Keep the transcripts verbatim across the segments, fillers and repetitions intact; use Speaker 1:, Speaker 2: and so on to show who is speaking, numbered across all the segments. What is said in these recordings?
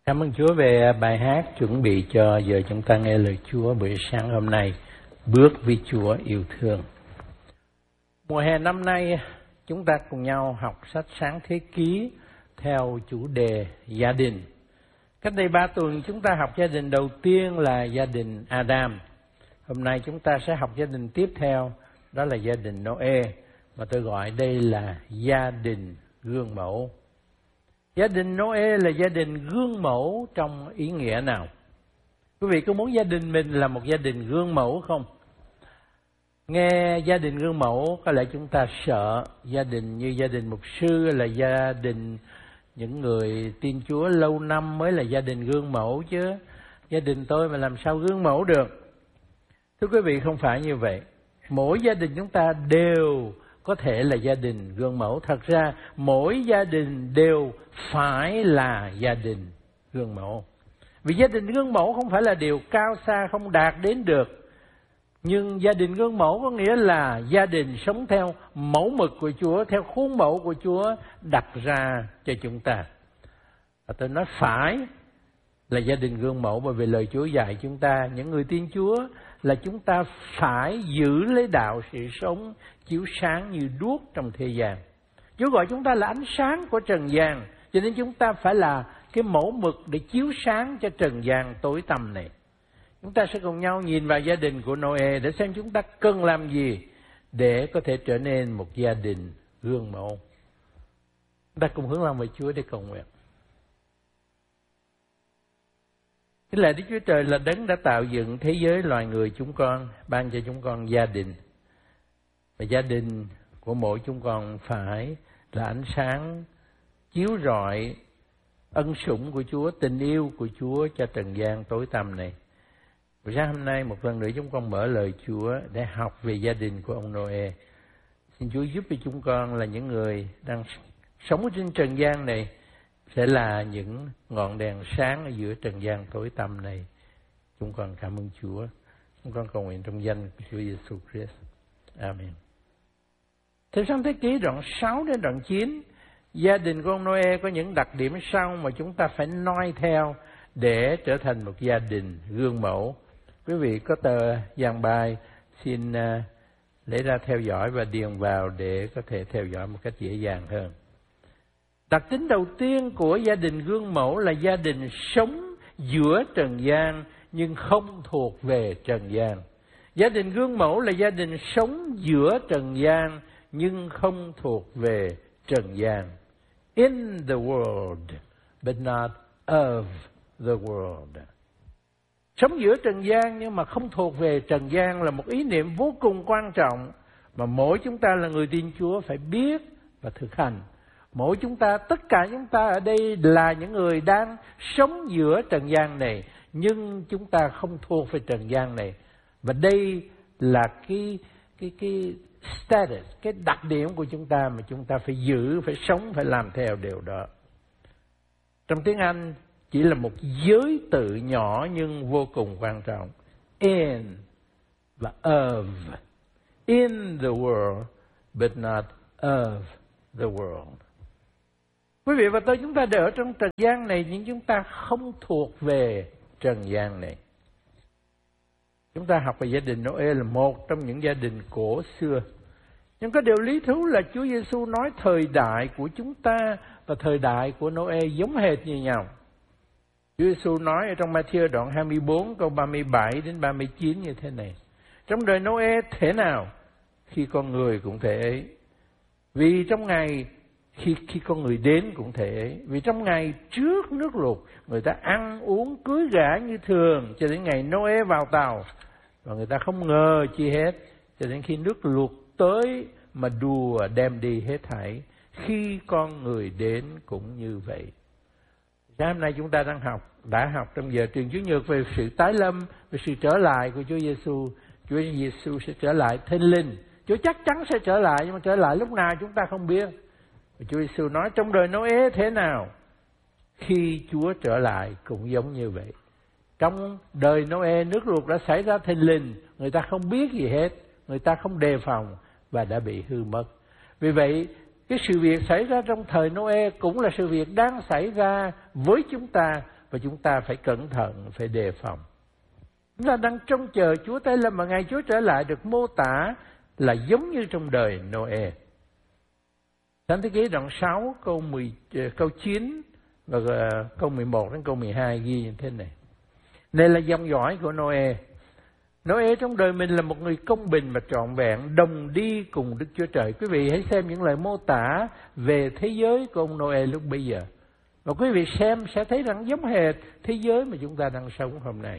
Speaker 1: Cảm ơn Chúa về bài hát chuẩn bị cho giờ chúng ta nghe lời Chúa buổi sáng hôm nay. Bước với Chúa yêu thương. Mùa hè năm nay chúng ta cùng nhau học sách Sáng Thế Ký theo chủ đề gia đình. Cách đây ba tuần chúng ta học gia đình đầu tiên là gia đình Adam. Hôm nay chúng ta sẽ học gia đình tiếp theo, đó là gia đình Noe, mà tôi gọi đây là gia đình gương mẫu. Gia đình Noe là gia đình gương mẫu trong ý nghĩa nào? Quý vị có muốn gia đình mình là một gia đình gương mẫu không? Nghe gia đình gương mẫu có lẽ chúng ta sợ gia đình như gia đình mục sư là gia đình những người tin Chúa lâu năm mới là gia đình gương mẫu chứ. Gia đình tôi mà làm sao gương mẫu được? Thưa quý vị, không phải như vậy. Mỗi gia đình chúng ta đều có thể là gia đình gương mẫu. Thật ra mỗi gia đình đều phải là gia đình gương mẫu. Vì gia đình gương mẫu không phải là điều cao xa không đạt đến được. Nhưng gia đình gương mẫu có nghĩa là gia đình sống theo mẫu mực của Chúa, theo khuôn mẫu của Chúa đặt ra cho chúng ta. Và tôi nói phải là gia đình gương mẫu, bởi vì lời Chúa dạy chúng ta, những người tin Chúa, là chúng ta phải giữ lấy đạo sự sống chiếu sáng như đuốc trong thế gian. Chúa gọi chúng ta là ánh sáng của trần gian, cho nên chúng ta phải là cái mẫu mực để chiếu sáng cho trần gian tối tăm này. Chúng ta sẽ cùng nhau nhìn vào gia đình của Noe để xem chúng ta cần làm gì để có thể trở nên một gia đình gương mẫu. Chúng ta cùng hướng lòng về Chúa để cầu nguyện. Cái lẽ Đức Chúa Trời là đấng đã tạo dựng thế giới loài người chúng con, ban cho chúng con gia đình. Và gia đình của mỗi chúng con phải là ánh sáng chiếu rọi ân sủng của Chúa, tình yêu của Chúa cho trần gian tối tăm này. Buổi sáng hôm nay một lần nữa chúng con mở lời Chúa để học về gia đình của ông Noe. Xin Chúa giúp cho chúng con là những người đang sống trên trần gian này sẽ là những ngọn đèn sáng ở giữa trần gian tối tăm này. Chúng con cảm ơn Chúa. Chúng con cầu nguyện trong danh của Chúa Giêsu Christ. Amen. Theo Sáng Thế Ký đoạn sáu đến đoạn chín, gia đình của ông Noe có những đặc điểm sau mà chúng ta phải noi theo để trở thành một gia đình gương mẫu. Quý vị có tờ giảng bài, xin uh, lấy ra theo dõi và điền vào để có thể theo dõi một cách dễ dàng hơn. Đặc tính đầu tiên của gia đình gương mẫu là gia đình sống giữa trần gian nhưng không thuộc về trần gian. Gia đình gương mẫu là gia đình sống giữa trần gian nhưng không thuộc về trần gian. In the world, but not of the world. Sống giữa trần gian nhưng mà không thuộc về trần gian là một ý niệm vô cùng quan trọng mà mỗi chúng ta là người tin Chúa phải biết và thực hành. Mỗi chúng ta, tất cả chúng ta ở đây là những người đang sống giữa trần gian này, nhưng chúng ta không thuộc về trần gian này. Và đây là cái cái cái status, cái đặc điểm của chúng ta mà chúng ta phải giữ, phải sống, phải làm theo điều đó. Trong tiếng Anh chỉ là một giới từ nhỏ nhưng vô cùng quan trọng. In và of. In the world, but not of the world. Quý vị và tôi, chúng ta đều ở trong trần gian này nhưng chúng ta không thuộc về trần gian này. Chúng ta học về gia đình Noe là một trong những gia đình cổ xưa. Nhưng có điều lý thú là Chúa Giêsu nói thời đại của chúng ta và thời đại của Noe giống hệt như nhau. Chúa Giêsu nói ở trong Ma-thi-ơ đoạn hai mươi bốn câu ba mươi bảy đến ba mươi chín như thế này: trong đời Noe thế nào, khi con người cũng thế ấy. Vì trong ngày khi khi con người đến cũng thế ấy. Vì trong ngày trước nước lụt, người ta ăn uống cưới gả như thường cho đến ngày Noe vào tàu, và người ta không ngờ chi hết cho đến khi nước lụt tới mà đùa đem đi hết thảy. Khi con người đến cũng như vậy. Sáng hôm nay chúng ta đang học, đã học trong giờ truyền Chủ nhật về sự tái lâm, về sự trở lại của Chúa Giêsu. Chúa Giêsu sẽ trở lại thinh linh. Chúa chắc chắn sẽ trở lại, nhưng mà trở lại lúc nào chúng ta không biết. Và Chúa Giêsu nói trong đời Noe thế nào, khi Chúa trở lại cũng giống như vậy. Trong đời Noe, nước lụt đã xảy ra thình lình, người ta không biết gì hết, người ta không đề phòng và đã bị hư mất. Vì vậy, cái sự việc xảy ra trong thời Noe cũng là sự việc đang xảy ra với chúng ta, và chúng ta phải cẩn thận, phải đề phòng. Chúng ta đang trông chờ Chúa tới là mà ngày Chúa trở lại được mô tả là giống như trong đời Noe. Thánh Thế Ký đoạn sáu câu mười câu chín và câu mười một đến câu mười hai ghi như thế này. Này là dòng dõi của Noe. Noe trong đời mình là một người công bình và trọn vẹn, đồng đi cùng Đức Chúa Trời. Quý vị hãy xem những lời mô tả về thế giới của ông Noe lúc bấy giờ. Và quý vị xem sẽ thấy rằng giống hệt thế giới mà chúng ta đang sống hôm nay.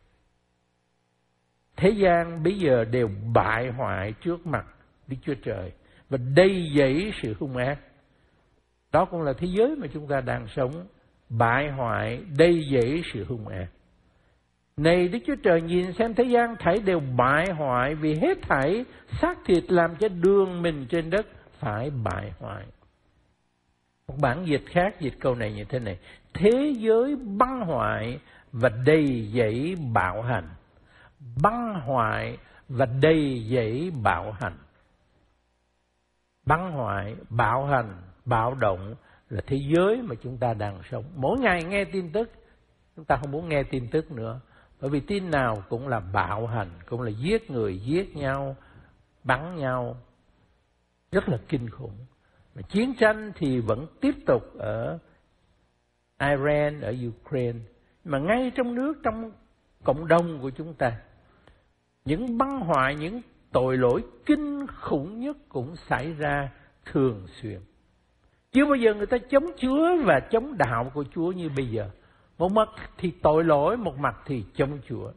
Speaker 1: Thế gian bây giờ đều bại hoại trước mặt Đức Chúa Trời và đầy dẫy sự hung ác. Đó cũng là thế giới mà chúng ta đang sống, bại hoại, đầy dẫy sự hung ác. Này Đức Chúa Trời nhìn xem thế gian thảy đều bại hoại vì hết thảy xác thịt làm cho đường mình trên đất phải bại hoại. Một bản dịch khác dịch câu này như thế này: thế giới băng hoại và đầy dẫy bạo hành. Băng hoại và đầy dẫy bạo hành. Băng hoại, bạo hành, bạo động là thế giới mà chúng ta đang sống. Mỗi ngày nghe tin tức, chúng ta không muốn nghe tin tức nữa. Bởi vì tin nào cũng là bạo hành, cũng là giết người, giết nhau, bắn nhau. Rất là kinh khủng. Mà chiến tranh thì vẫn tiếp tục ở Iran, ở Ukraine. Mà ngay trong nước, trong cộng đồng của chúng ta, những băng hoại, những tội lỗi kinh khủng nhất cũng xảy ra thường xuyên. Chưa bao giờ người ta chống Chúa và chống đạo của Chúa như bây giờ. Một mặt thì tội lỗi, một mặt thì chống Chúa.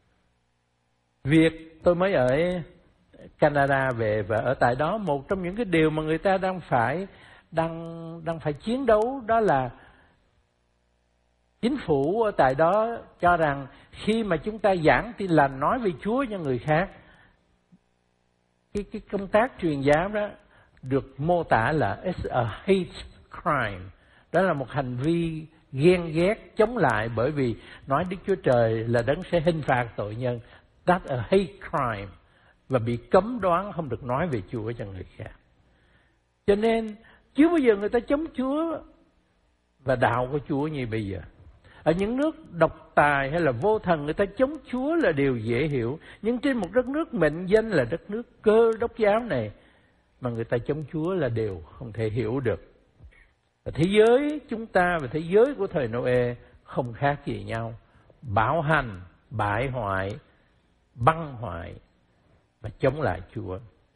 Speaker 1: Việc tôi mới ở Canada về và ở tại đó, một trong những cái điều mà người ta đang phải đang đang phải chiến đấu đó là chính phủ ở tại đó cho rằng khi mà chúng ta giảng tin lành, nói về Chúa cho người khác, cái cái công tác truyền giáo đó được mô tả là it's a hate crime. Đó là một hành vi ghen ghét, chống lại, bởi vì nói Đức Chúa Trời là đấng sẽ hình phạt tội nhân. That's a hate crime. Và bị cấm đoán không được nói về Chúa cho người khác. Cho nên chưa bao giờ người ta chống Chúa và đạo của Chúa như bây giờ. Ở những nước độc tài hay là vô thần, người ta chống Chúa là điều dễ hiểu. Nhưng trên một đất nước mệnh danh là đất nước Cơ Đốc giáo này, mà người ta chống Chúa là điều không thể hiểu được. Và thế giới chúng ta và thế giới của thời Noe không khác gì nhau. Bạo hành, bại hoại, băng hoại và chống lại Chúa.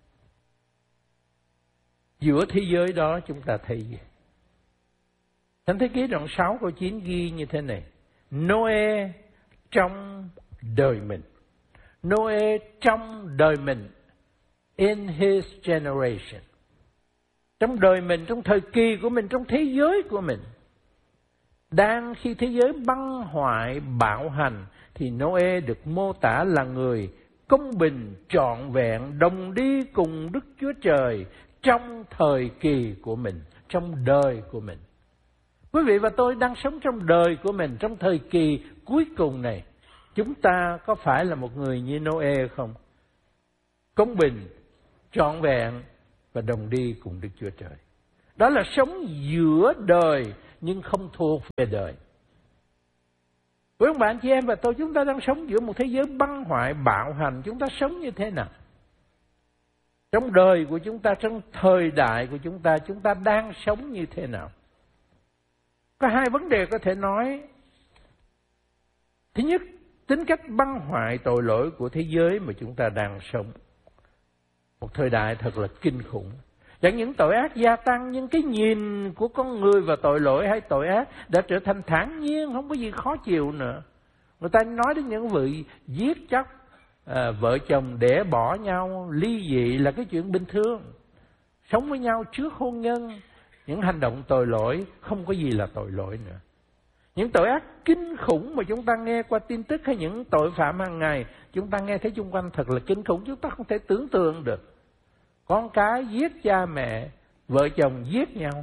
Speaker 1: Giữa thế giới đó chúng ta thấy gì? Thánh Thế Ký đoạn sáu câu chín ghi như thế này: Noe trong đời mình. Noe trong đời mình. In his generation. Trong đời mình, trong thời kỳ của mình, trong thế giới của mình. Đang khi thế giới băng hoại, bạo hành, thì Noe được mô tả là người công bình, trọn vẹn, đồng đi cùng Đức Chúa Trời trong thời kỳ của mình, trong đời của mình. Quý vị và tôi đang sống trong đời của mình, trong thời kỳ cuối cùng này. Chúng ta có phải là một người như Noe không? Công bình, trọn vẹn và đồng đi cùng Đức Chúa Trời. Đó là sống giữa đời nhưng không thuộc về đời. Quý ông bạn chị em và tôi, chúng ta đang sống giữa một thế giới băng hoại, bạo hành. Chúng ta sống như thế nào? Trong đời của chúng ta, trong thời đại của chúng ta, chúng ta đang sống như thế nào? Có hai vấn đề có thể nói. Thứ nhất, tính cách băng hoại tội lỗi của thế giới mà chúng ta đang sống. Một thời đại thật là kinh khủng. Chẳng những tội ác gia tăng, nhưng cái nhìn của con người vào tội lỗi hay tội ác đã trở thành thản nhiên, không có gì khó chịu nữa. Người ta nói đến những vụ giết chóc, à, vợ chồng đẻ bỏ nhau, ly dị là cái chuyện bình thường. Sống với nhau trước hôn nhân, những hành động tội lỗi không có gì là tội lỗi nữa. Những tội ác kinh khủng mà chúng ta nghe qua tin tức hay những tội phạm hàng ngày, chúng ta nghe thấy xung quanh thật là kinh khủng, chúng ta không thể tưởng tượng được. Con cái giết cha mẹ, vợ chồng giết nhau.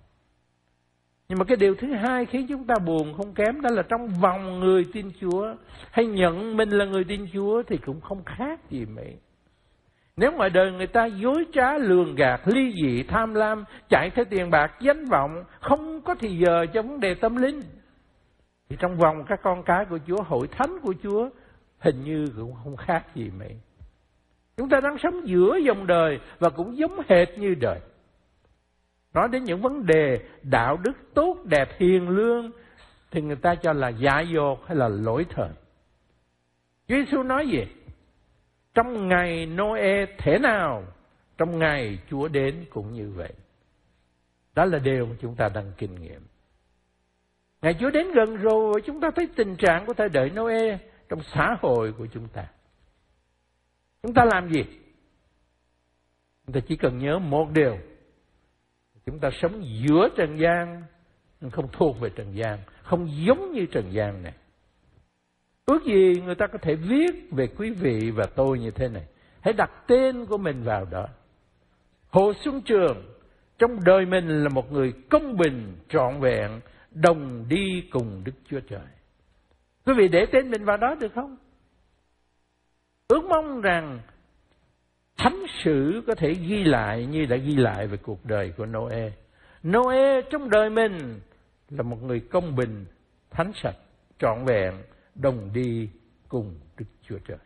Speaker 1: Nhưng mà cái điều thứ hai khiến chúng ta buồn không kém, đó là trong vòng người tin Chúa, hay nhận mình là người tin Chúa thì cũng không khác gì mấy. Nếu ngoài đời người ta dối trá, lường gạt, ly dị, tham lam, chạy theo tiền bạc, danh vọng, không có thì giờ cho vấn đề tâm linh. Thì trong vòng các con cái của Chúa, hội thánh của Chúa, hình như cũng không khác gì mấy. Chúng ta đang sống giữa dòng đời và cũng giống hệt như đời. Nói đến những vấn đề đạo đức tốt đẹp hiền lương thì người ta cho là dại dột hay là lỗi thời. Chúa Giêsu nói gì? Trong ngày Noe thế nào, trong ngày Chúa đến cũng như vậy. Đó là điều mà chúng ta đang kinh nghiệm. Ngày Chúa đến gần rồi, chúng ta thấy tình trạng của thời đại Noe trong xã hội của chúng ta. Chúng ta làm gì? Chúng ta chỉ cần nhớ một điều. Chúng ta sống giữa trần gian, nhưng không thuộc về trần gian, không giống như trần gian này. Ước gì người ta có thể viết về quý vị và tôi như thế này. Hãy đặt tên của mình vào đó. Hồ Xuân Trường trong đời mình là một người công bình, trọn vẹn, đồng đi cùng Đức Chúa Trời. Quý vị để tên mình vào đó được không? Ước mong rằng thánh sử có thể ghi lại như đã ghi lại về cuộc đời của Noe. Noe trong đời mình là một người công bình, thánh sạch, trọn vẹn, đồng đi cùng Đức Chúa Trời.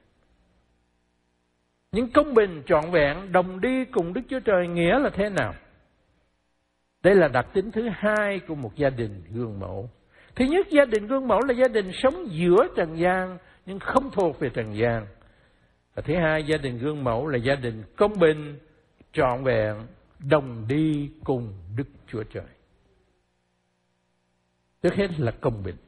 Speaker 1: Nhưng công bình, trọn vẹn, đồng đi cùng Đức Chúa Trời nghĩa là thế nào? Đây là đặc tính thứ hai của một gia đình gương mẫu. Thứ nhất, gia đình gương mẫu là gia đình sống giữa trần gian nhưng không thuộc về trần gian. Và thứ hai, gia đình gương mẫu là gia đình công bình, trọn vẹn, đồng đi cùng Đức Chúa Trời. Trước hết là công bình.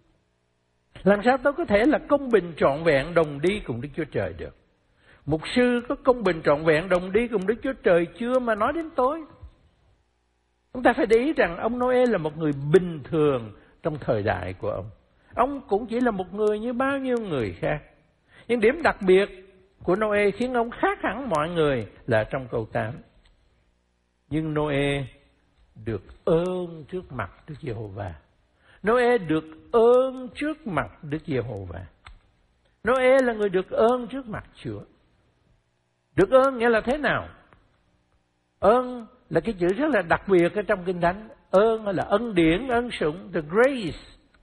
Speaker 1: Làm sao tôi có thể là công bình, trọn vẹn, đồng đi cùng Đức Chúa Trời được? Mục sư có công bình, trọn vẹn, đồng đi cùng Đức Chúa Trời chưa mà nói đến tôi? Chúng ta phải để ý rằng ông Noe là một người bình thường trong thời đại của ông. Ông cũng chỉ là một người như bao nhiêu người khác. Nhưng điểm đặc biệt của Noe khiến ông khác hẳn mọi người là trong câu tám. Nhưng Noe được ơn trước mặt Đức Giê-hô-va. Noe được ơn trước mặt Đức Giê-hô-va. Noe là người được ơn trước mặt Chúa. Được ơn nghĩa là thế nào? Ơn là cái chữ rất là đặc biệt ở trong Kinh Thánh. Ơn là ân điển, ân sủng, the grace.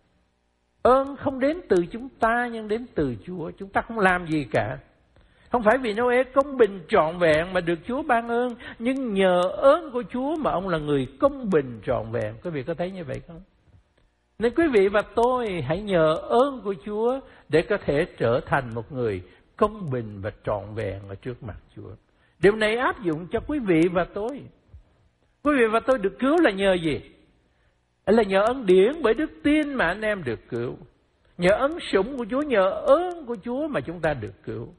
Speaker 1: Ơn không đến từ chúng ta nhưng đến từ Chúa. Chúng ta không làm gì cả. Không phải vì Noe công bình trọn vẹn mà được Chúa ban ơn, nhưng nhờ ơn của Chúa mà ông là người công bình trọn vẹn. Quý vị có thấy như vậy không? Nên quý vị và tôi hãy nhờ ơn của Chúa để có thể trở thành một người công bình và trọn vẹn ở trước mặt Chúa. Điều này áp dụng cho quý vị và tôi. Quý vị và tôi được cứu là nhờ gì? Là nhờ ân điển, bởi đức tin mà anh em được cứu. Nhờ ân sủng của Chúa, nhờ ơn của Chúa mà chúng ta được cứu.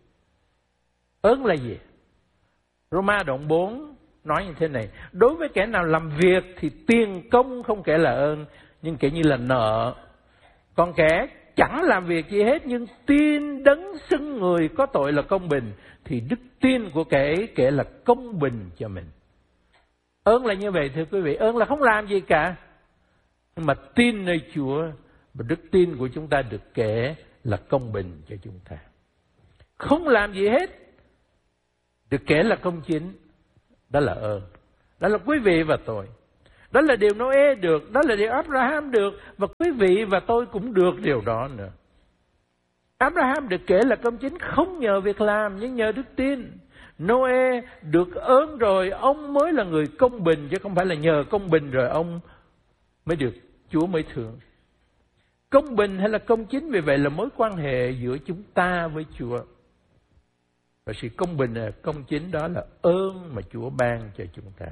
Speaker 1: Ơn là gì? Roma đoạn bốn nói như thế này. Đối với kẻ nào làm việc thì tiền công không kể là ơn, nhưng kể như là nợ. Còn kẻ chẳng làm việc gì hết nhưng tin đấng xưng người có tội là công bình, thì đức tin của kẻ ấy kể là công bình cho mình. Ơn là như vậy thưa quý vị. Ơn là không làm gì cả, nhưng mà tin nơi Chúa, và đức tin của chúng ta được kể là công bình cho chúng ta. Không làm gì hết được kể là công chính. Đó là ơn. Đó là quý vị và tôi. Đó là điều Noe được, đó là điều Abraham được, và quý vị và tôi cũng được điều đó nữa. Abraham được kể là công chính không nhờ việc làm nhưng nhờ đức tin. Noe được ơn rồi, ông mới là người công bình, chứ không phải là nhờ công bình rồi ông mới được Chúa mới thương. Công bình hay là công chính, vì vậy là mối quan hệ giữa chúng ta với Chúa. Và sự công bình, công chính đó là ơn mà Chúa ban cho chúng ta.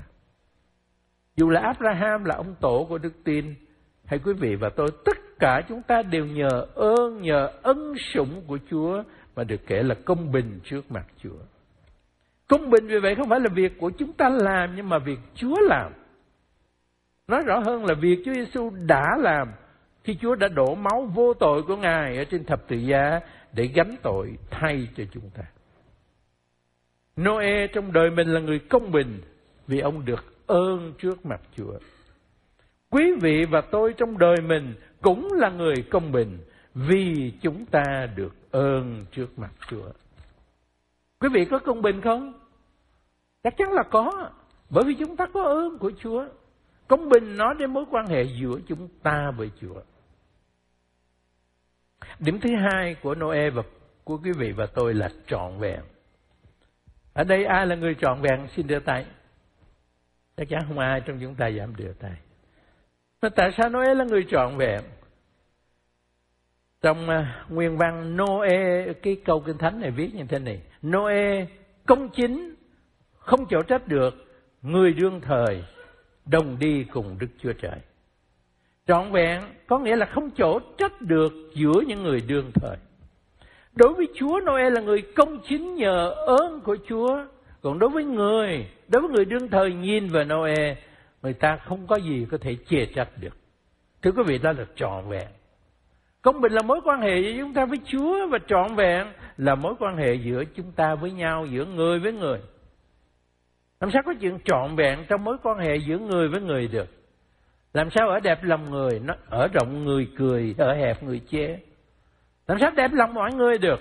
Speaker 1: Dù là Abraham là ông tổ của đức tin, hay quý vị và tôi, tất cả chúng ta đều nhờ ơn, nhờ ân sủng của Chúa mà được kể là công bình trước mặt Chúa. Công bình vì vậy không phải là việc của chúng ta làm, nhưng mà việc Chúa làm. Nói rõ hơn là việc Chúa Giêsu đã làm khi Chúa đã đổ máu vô tội của Ngài ở trên thập tự giá để gánh tội thay cho chúng ta. Noe trong đời mình là người công bình vì ông được ơn trước mặt Chúa. Quý vị và tôi trong đời mình cũng là người công bình vì chúng ta được ơn trước mặt Chúa. Quý vị có công bình không? Chắc chắn là có, bởi vì chúng ta có ơn của Chúa. Công bình nói đến mối quan hệ giữa chúng ta với Chúa. Điểm thứ hai của Noe và của quý vị và tôi là trọn vẹn. Ở đây ai là người trọn vẹn xin đưa tay. Chắc chắn không ai trong chúng ta dám đưa tay. Mà tại sao Noe là người trọn vẹn? Trong uh, nguyên văn Noe, cái câu Kinh Thánh này viết như thế này: Noe công chính, không chỗ trách được, người đương thời, đồng đi cùng Đức Chúa Trời. Trọn vẹn có nghĩa là không chỗ trách được giữa những người đương thời. Đối với Chúa, Noe là người công chính nhờ ơn của Chúa. Còn đối với người, đối với người đương thời nhìn vào Noe, người ta không có gì có thể chê trách được. Thưa quý vị, đó là trọn vẹn. Công bình là mối quan hệ giữa chúng ta với Chúa, và trọn vẹn là mối quan hệ giữa chúng ta với nhau, giữa người với người. Làm sao có chuyện trọn vẹn trong mối quan hệ giữa người với người được? Làm sao ở đẹp lòng người, nó ở rộng người cười, ở hẹp người chê? Làm sao đẹp lòng mọi người được?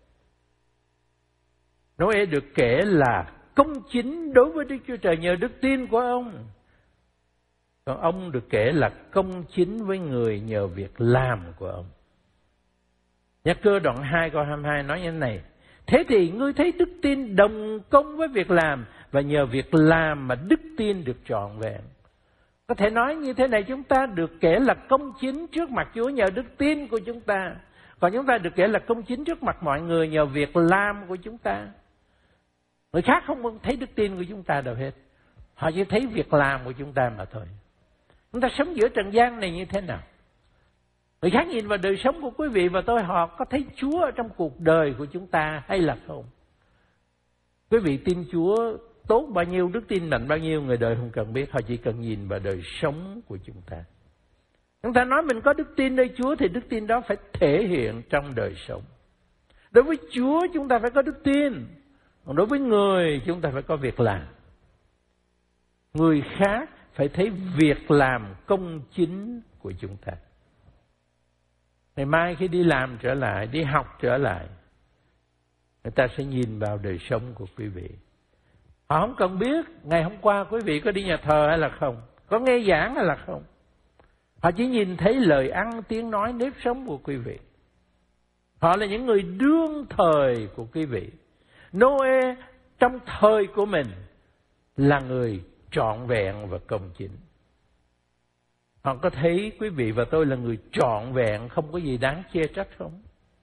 Speaker 1: Noe được kể là công chính đối với Đức Chúa Trời nhờ đức tin của ông. Còn ông được kể là công chính với người nhờ việc làm của ông. Nhạc Cơ đoạn hai câu hai mươi hai nói như thế này: thế thì ngươi thấy đức tin đồng công với việc làm, và nhờ việc làm mà đức tin được trọn vẹn. Có thể nói như thế này, chúng ta được kể là công chính trước mặt Chúa nhờ đức tin của chúng ta. Còn chúng ta được kể là công chính trước mặt mọi người nhờ việc làm của chúng ta. Người khác không thấy đức tin của chúng ta đâu hết. Họ chỉ thấy việc làm của chúng ta mà thôi. Chúng ta sống giữa trần gian này như thế nào? Người khác nhìn vào đời sống của quý vị và tôi, họ có thấy Chúa ở trong cuộc đời của chúng ta hay là không? Quý vị tin Chúa tốt bao nhiêu, đức tin mạnh bao nhiêu, người đời không cần biết. Họ chỉ cần nhìn vào đời sống của chúng ta. Chúng ta nói mình có đức tin nơi Chúa thì đức tin đó phải thể hiện trong đời sống. Đối với Chúa chúng ta phải có đức tin. Còn đối với người chúng ta phải có việc làm. Người khác phải thấy việc làm công chính của chúng ta. Ngày mai khi đi làm trở lại, đi học trở lại, người ta sẽ nhìn vào đời sống của quý vị. Họ không cần biết ngày hôm qua quý vị có đi nhà thờ hay là không, có nghe giảng hay là không. Họ chỉ nhìn thấy lời ăn, tiếng nói, nếp sống của quý vị. Họ là những người đương thời của quý vị. Noe trong thời của mình là người trọn vẹn và công chính. Họ có thấy quý vị và tôi là người trọn vẹn, không có gì đáng chê trách không?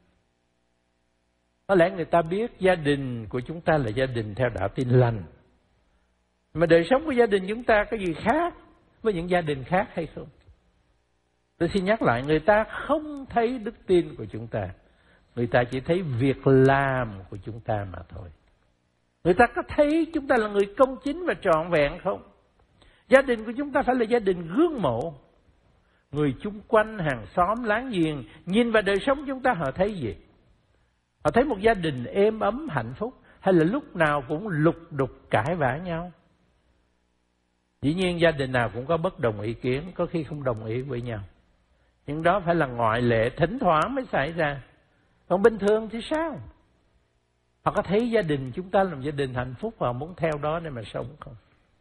Speaker 1: Có lẽ người ta biết gia đình của chúng ta là gia đình theo đạo Tin Lành. Mà đời sống của gia đình chúng ta có gì khác với những gia đình khác hay không? Tôi xin nhắc lại, người ta không thấy đức tin của chúng ta. Người ta chỉ thấy việc làm của chúng ta mà thôi. Người ta có thấy chúng ta là người công chính và trọn vẹn không? Gia đình của chúng ta phải là gia đình gương mộ. Người chung quanh, hàng xóm, láng giềng nhìn vào đời sống chúng ta, họ thấy gì? Họ thấy một gia đình êm ấm, hạnh phúc, hay là lúc nào cũng lục đục cãi vã nhau? Dĩ nhiên gia đình nào cũng có bất đồng ý kiến, có khi không đồng ý với nhau. Nhưng đó phải là ngoại lệ, thỉnh thoảng mới xảy ra. Còn bình thường thì sao? Họ có thấy gia đình chúng ta là một gia đình hạnh phúc và muốn theo đó để mà sống không?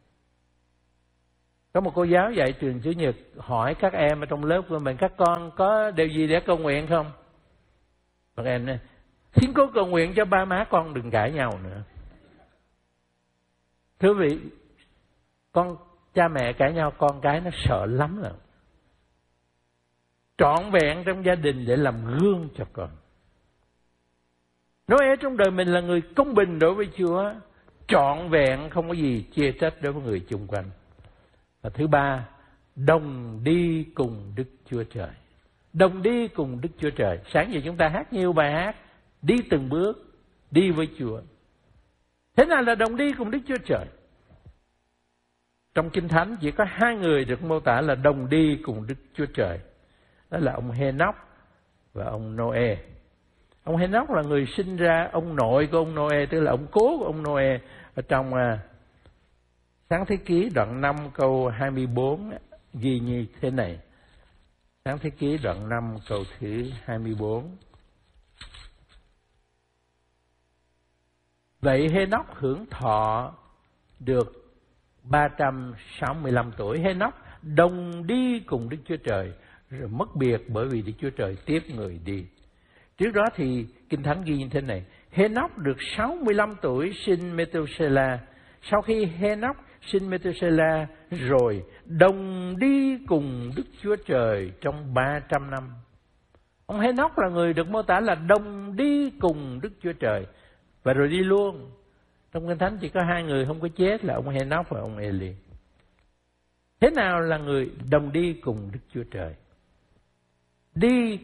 Speaker 1: Có một cô giáo dạy trường Chủ nhật hỏi các em ở trong lớp của mình: các con có điều gì để cầu nguyện không? Các em nói: xin cô cầu nguyện cho ba má con đừng cãi nhau nữa. Thưa vị, con cha mẹ cãi nhau con cái nó sợ lắm rồi. Trọn vẹn trong gia đình để làm gương cho con. Noe trong đời mình là người công bình đối với Chúa, trọn vẹn không có gì chê trách đối với người chung quanh. Và thứ ba, đồng đi cùng Đức Chúa Trời. Đồng đi cùng Đức Chúa Trời. Sáng giờ chúng ta hát nhiều bài hát đi từng bước, đi với Chúa. Thế nào là đồng đi cùng Đức Chúa Trời? Trong Kinh Thánh chỉ có hai người được mô tả là đồng đi cùng Đức Chúa Trời. Đó là ông Hê-nóc và ông Noe. Ông Hê-nóc là người sinh ra ông nội của ông Noe, tức là ông cố của ông Noe. Ở trong uh, Sáng Thế Ký đoạn năm câu hai mươi bốn ghi như thế này. Sáng Thế Ký đoạn năm câu thứ hai mươi bốn. Vậy Hê-nóc hưởng thọ được ba trăm sáu mươi lăm tuổi. Hê-nóc đồng đi cùng Đức Chúa Trời, rồi mất biệt bởi vì Đức Chúa Trời tiếp người đi. Trước đó thì Kinh Thánh ghi như thế này: Hê-nóc được sáu mươi lăm tuổi sinh Mê-tu-sê-la. Sau khi Hê-nóc sinh Mê-tu-sê-la rồi, đồng đi cùng Đức Chúa Trời trong ba trăm năm. Ông Hê-nóc là người được mô tả là đồng đi cùng Đức Chúa Trời và rồi đi luôn. Trong Kinh Thánh chỉ có hai người không có chết là ông Hê-nóc và ông Ê-li. Thế nào là người đồng đi cùng Đức Chúa Trời? Đi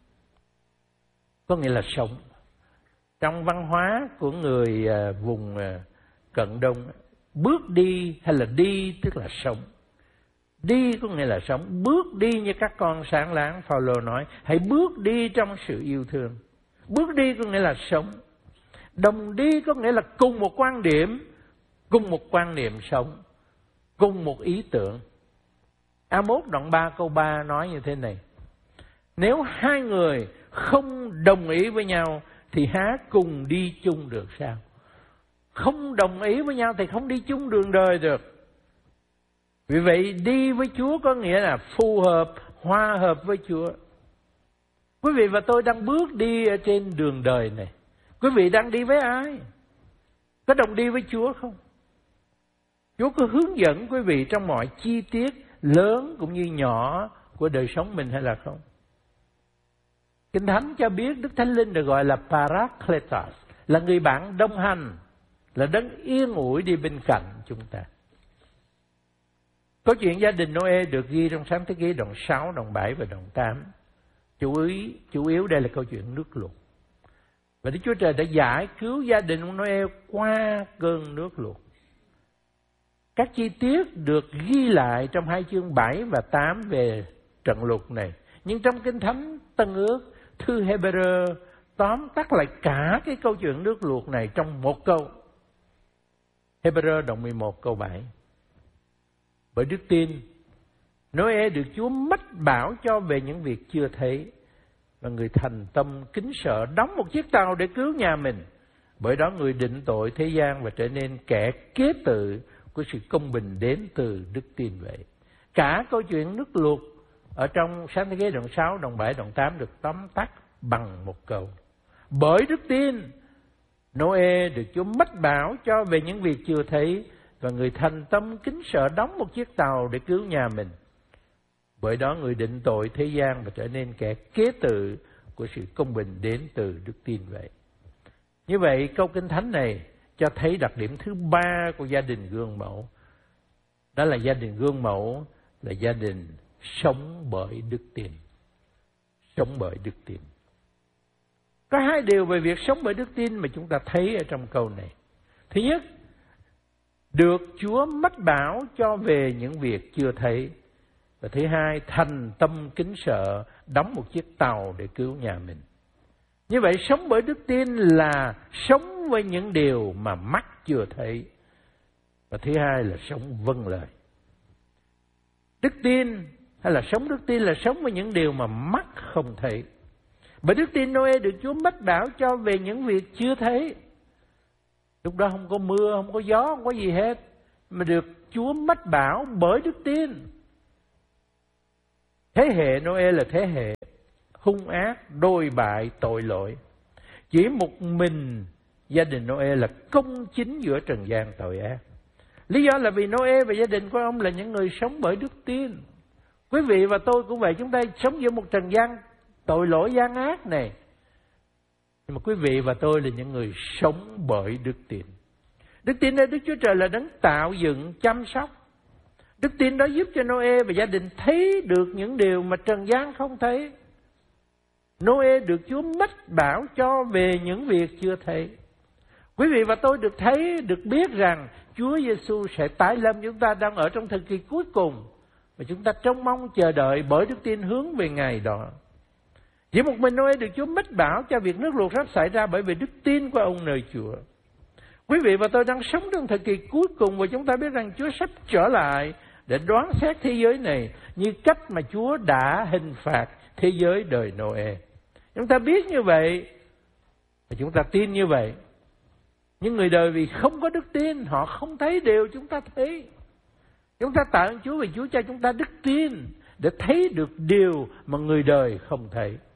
Speaker 1: có nghĩa là sống. Trong văn hóa của người vùng Cận Đông, bước đi hay là đi tức là sống. Đi có nghĩa là sống. Bước đi như các con sáng láng, Phao-lô nói, hãy bước đi trong sự yêu thương. Bước đi có nghĩa là sống. Đồng đi có nghĩa là cùng một quan điểm, cùng một quan niệm sống, cùng một ý tưởng. A-mốt đoạn ba câu ba nói như thế này: nếu hai người không đồng ý với nhau thì há cùng đi chung được sao? Không đồng ý với nhau thì không đi chung đường đời được. Vì vậy đi với Chúa có nghĩa là phù hợp, hòa hợp với Chúa. Quý vị và tôi đang bước đi ở trên đường đời này. Quý vị đang đi với ai? Có đồng đi với Chúa không? Chúa có hướng dẫn quý vị trong mọi chi tiết lớn cũng như nhỏ của đời sống mình hay là không? Kinh Thánh cho biết Đức Thánh Linh được gọi là Parakletos, là người bạn đồng hành, là đấng yên ủi đi bên cạnh chúng ta. Câu chuyện gia đình Noe được ghi trong Sáng Thế Ký đoạn sáu, đoạn bảy và đoạn tám. Chú ý, chủ yếu đây là câu chuyện nước lụt. Và Đức Chúa Trời đã giải cứu gia đình ông Noe qua cơn nước lụt. Các chi tiết được ghi lại trong hai chương bảy và tám về trận lụt này. Nhưng trong Kinh Thánh Tân Ước, thư Hê-bê-rơ tóm tắt lại cả cái câu chuyện nước lụt này trong một câu. Hê-bê-rơ đoạn mười một câu bảy. Bởi đức tin, Noe được Chúa mách bảo cho về những việc chưa thấy, và người thành tâm kính sợ đóng một chiếc tàu để cứu nhà mình. Bởi đó người định tội thế gian và trở nên kẻ kế tự của sự công bình đến từ đức tin vậy. Cả câu chuyện nước lụt ở trong Sáng Thế Ký đoạn sáu, đoạn bảy, đoạn tám được tóm tắt bằng một câu. Bởi đức tin, Noe được Chúa mách bảo cho về những việc chưa thấy, và người thành tâm kính sợ đóng một chiếc tàu để cứu nhà mình. Bởi đó người định tội thế gian và trở nên kẻ kế tự của sự công bình đến từ đức tin vậy. Như vậy câu Kinh Thánh này cho thấy đặc điểm thứ ba của gia đình gương mẫu. Đó là gia đình gương mẫu là gia đình sống bởi đức tin. Sống bởi đức tin. Có hai điều về việc sống bởi đức tin mà chúng ta thấy ở trong câu này. Thứ nhất, được Chúa mách bảo cho về những việc chưa thấy. Và thứ hai, thành tâm kính sợ đóng một chiếc tàu để cứu nhà mình. Như vậy sống bởi đức tin là sống với những điều mà mắt chưa thấy. Và thứ hai là sống vâng lời. Đức tin hay là sống đức tin là sống với những điều mà mắt không thấy. Bởi đức tin Noe được Chúa mách bảo cho về những việc chưa thấy. Lúc đó không có mưa, không có gió, không có gì hết, mà được Chúa mách bảo bởi đức tin. Thế hệ Noe là thế hệ hung ác, đồi bại, tội lỗi. Chỉ một mình gia đình Noe là công chính giữa trần gian tội ác. Lý do là vì Noe và gia đình của ông là những người sống bởi đức tin. Quý vị và tôi cũng vậy, chúng ta sống giữa một trần gian tội lỗi gian ác này. Nhưng mà quý vị và tôi là những người sống bởi đức tin. Đức tin nơi Đức Chúa Trời là đấng tạo dựng, chăm sóc. Đức tin đó giúp cho Noe và gia đình thấy được những điều mà trần gian không thấy. Noe được Chúa mách bảo cho về những việc chưa thấy. Quý vị và tôi được thấy, được biết rằng Chúa Giêsu sẽ tái lâm. Chúng ta đang ở trong thời kỳ cuối cùng và chúng ta trông mong chờ đợi bởi đức tin hướng về ngày đó. Chỉ một mình Noe được Chúa mách bảo cho việc nước lụt sắp xảy ra bởi vì đức tin của ông nơi Chúa. Quý vị và tôi đang sống trong thời kỳ cuối cùng và chúng ta biết rằng Chúa sắp trở lại để đoán xét thế giới này như cách mà Chúa đã hình phạt thế giới đời Noe. Chúng ta biết như vậy và chúng ta tin như vậy. Nhưng người đời vì không có đức tin, họ không thấy điều chúng ta thấy. Chúng ta tạ ơn Chúa vì Chúa cho chúng ta đức tin để thấy được điều mà người đời không thấy.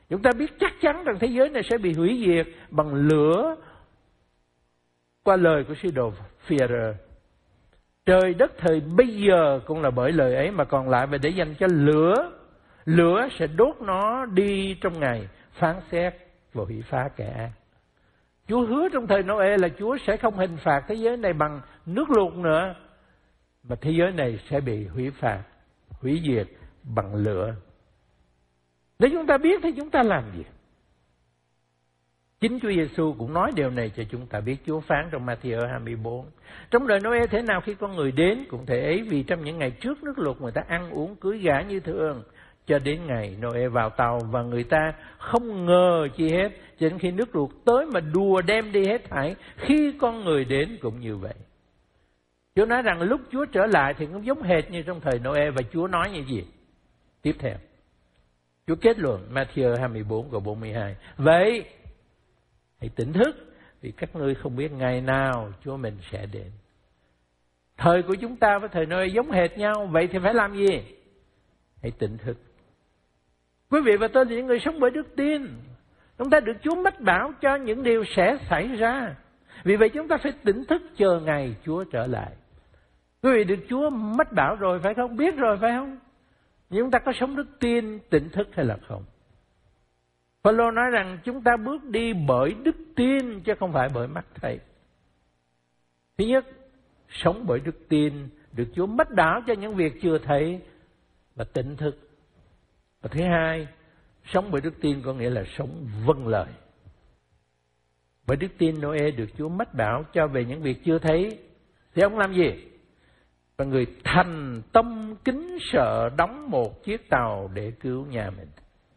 Speaker 1: Chúng ta biết chắc chắn rằng thế giới này sẽ bị hủy diệt bằng lửa qua lời của sứ đồ Phi-e-rơ. Trời đất thời bây giờ cũng là bởi lời ấy mà còn lại, và để dành cho lửa. Lửa sẽ đốt nó đi trong ngày phán xét và hủy phá kẻ ác. Chúa hứa trong thời Nô-ê là Chúa sẽ không hình phạt thế giới này bằng nước lụt nữa, mà thế giới này sẽ bị hủy phạt, hủy diệt bằng lửa. Nếu chúng ta biết thì chúng ta làm gì? Chính Chúa Giêsu cũng nói điều này cho chúng ta biết. Chúa phán trong Ma-thi-ơ hai mươi bốn: trong đời Nô-ê thế nào khi con người đến cũng thể ấy, vì trong những ngày trước nước lụt người ta ăn uống cưới gả như thường, cho đến ngày Nô-ê vào tàu, và người ta không ngờ chi hết, cho đến khi nước lụt tới mà đùa đem đi hết thảy. Khi con người đến cũng như vậy. Chúa nói rằng lúc Chúa trở lại thì cũng giống hệt như trong thời Nô-ê. Và Chúa nói như gì? Tiếp theo, Chúa kết luận Ma-thi-ơ hai mươi bốn câu bốn mươi hai: vậy hãy tỉnh thức, vì các ngươi không biết ngày nào Chúa mình sẽ đến. Thời của chúng ta với thời Nô-ê giống hệt nhau, vậy thì phải làm gì? Hãy tỉnh thức. Quý vị và tôi là những người sống bởi đức tin. Chúng ta được Chúa mách bảo cho những điều sẽ xảy ra. Vì vậy chúng ta phải tỉnh thức chờ ngày Chúa trở lại. Quý vị được Chúa mách bảo rồi phải không? Biết rồi phải không? Nhưng chúng ta có sống đức tin tỉnh thức hay là không? Phaolô nói rằng chúng ta bước đi bởi đức tin chứ không phải bởi mắt thấy. Thứ nhất, sống bởi đức tin, được Chúa mách bảo cho những việc chưa thấy và tỉnh thức. Và thứ hai, sống bởi đức tin có nghĩa là sống vâng lời. Bởi đức tin Nô-ê được Chúa mách bảo cho về những việc chưa thấy, thì ông làm gì? Và người thành tâm kính sợ đóng một chiếc tàu để cứu nhà mình.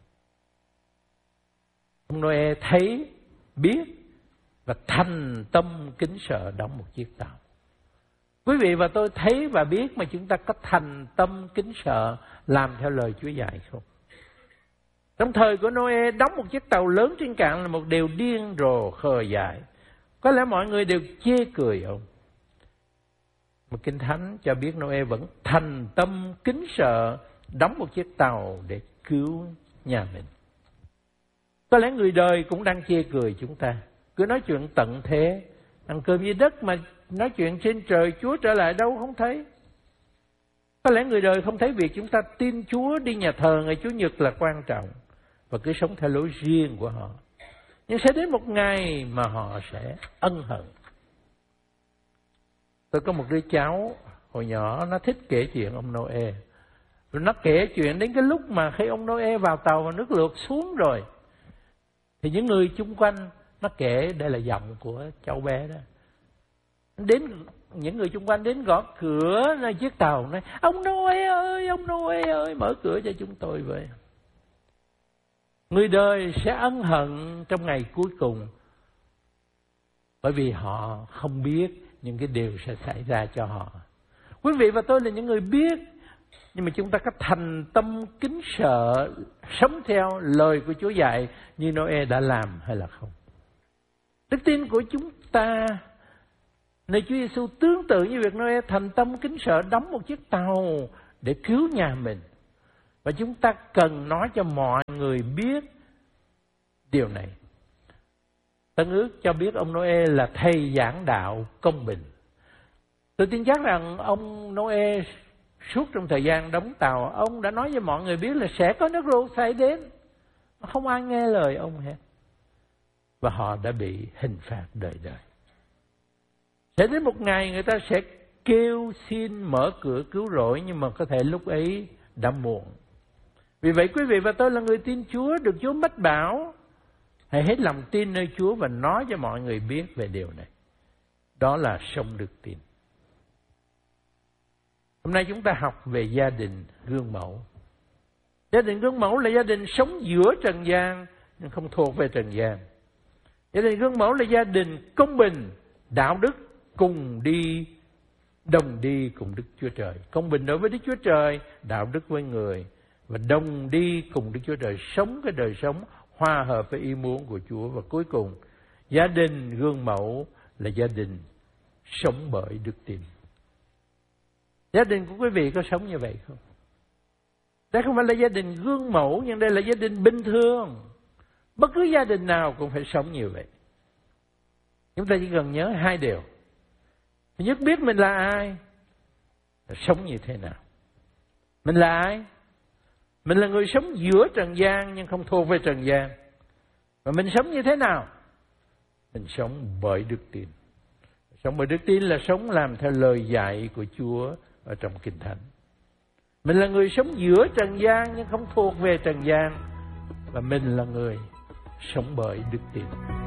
Speaker 1: Ông Nô-ê thấy, biết và thành tâm kính sợ đóng một chiếc tàu. Quý vị và tôi thấy và biết mà chúng ta có thành tâm kính sợ làm theo lời Chúa dạy không? Trong thời của Nô-ê, đóng một chiếc tàu lớn trên cạn là một điều điên rồ khờ dại. Có lẽ mọi người đều chê cười ông. Mà Kinh Thánh cho biết Nô-ê vẫn thành tâm kính sợ đóng một chiếc tàu để cứu nhà mình. Có lẽ người đời cũng đang chê cười chúng ta. Cứ nói chuyện tận thế, ăn cơm dưới đất mà nói chuyện trên trời Chúa trở lại đâu không thấy. Có lẽ người đời không thấy việc chúng ta tin Chúa, đi nhà thờ ngày Chủ nhật là quan trọng và cứ sống theo lối riêng của họ. Nhưng sẽ đến một ngày mà họ sẽ ân hận. Tôi có một đứa cháu hồi nhỏ, nó thích kể chuyện ông Nô-ê. Rồi nó kể chuyện đến cái lúc mà khi ông Nô-ê vào tàu và nước lụt xuống rồi, thì những người chung quanh, nó kể, đây là giọng của cháu bé đó, đến những người chung quanh đến gõ cửa nơi chiếc tàu, nói: ông Nô-ê ơi, ông Nô-ê ơi, mở cửa cho chúng tôi vậy. Người đời sẽ ân hận trong ngày cuối cùng, bởi vì họ không biết những cái điều sẽ xảy ra cho họ. Quý vị và tôi là những người biết, nhưng mà chúng ta có thành tâm kính sợ, sống theo lời của Chúa dạy như Nô-ê đã làm hay là không? Đức tin của chúng ta nơi Chúa Giêsu tương tự như việc Nô-ê thành tâm kính sợ đóng một chiếc tàu để cứu nhà mình. Và chúng ta cần nói cho mọi người biết điều này. Tân ước cho biết ông Nô-ê là thầy giảng đạo công bình. Tôi tin chắc rằng ông Nô-ê suốt trong thời gian đóng tàu, ông đã nói với mọi người biết là sẽ có nước lụt xảy đến. Không ai nghe lời ông hết. Và họ đã bị hình phạt đời đời. Sẽ đến một ngày người ta sẽ kêu xin mở cửa cứu rỗi, nhưng mà có thể lúc ấy đã muộn. Vì vậy quý vị và tôi là người tin Chúa, được Chúa mách bảo, hãy hết lòng tin nơi Chúa và nói cho mọi người biết về điều này. Đó là sống đức tin. Hôm nay chúng ta học về gia đình gương mẫu. Gia đình gương mẫu là gia đình sống giữa trần gian nhưng không thuộc về trần gian. Gia đình gương mẫu là gia đình công bình, đạo đức, cùng đi, đồng đi cùng Đức Chúa Trời. Công bình đối với Đức Chúa Trời, đạo đức với người, và đồng đi cùng Đức Chúa Trời, sống cái đời sống hòa hợp với ý muốn của Chúa. Và cuối cùng, gia đình gương mẫu là gia đình sống bởi đức tin. Gia đình của quý vị có sống như vậy không? Đây không phải là gia đình gương mẫu, nhưng đây là gia đình bình thường. Bất cứ gia đình nào cũng phải sống như vậy. Chúng ta chỉ cần nhớ hai điều. Thứ nhất, biết mình là ai, sống như thế nào. Mình là ai? Mình là người sống giữa trần gian nhưng không thuộc về trần gian. Và mình sống như thế nào? Mình sống bởi đức tin. Sống bởi đức tin là sống làm theo lời dạy của Chúa ở trong Kinh Thánh. Mình là người sống giữa trần gian nhưng không thuộc về trần gian. Và mình là người sống bởi đức tin.